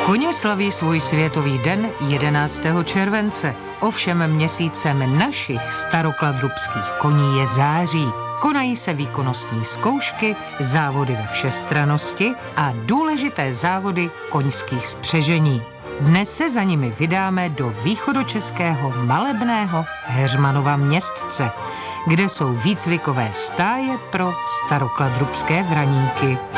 Koně slaví svůj světový den 11. července. Ovšem měsícem našich starokladrubských koní je září. Konají se výkonnostní zkoušky, závody ve všestrannosti a důležité závody koňských spřežení. Dnes se za nimi vydáme do východočeského malebného Heřmanova Městce, kde jsou výcvikové stáje pro starokladrubské vraníky.